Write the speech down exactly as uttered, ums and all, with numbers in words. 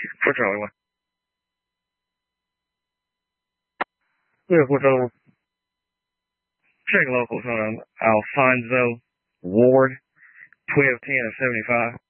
For Charlie one. Yeah, for Charlie one. Check locals on Alfonso Ward, twelve ten of seventy-five.